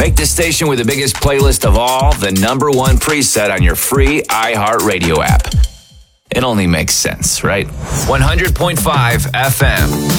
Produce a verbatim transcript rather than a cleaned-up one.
Make the station with the biggest playlist of all the number one preset on your free iHeartRadio app. It only makes sense, right? one hundred point five F M.